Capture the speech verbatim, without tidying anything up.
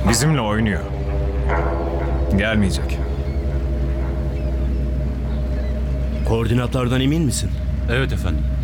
Bizimle oynuyor. Gelmeyecek. Koordinatlardan emin misin? Evet efendim.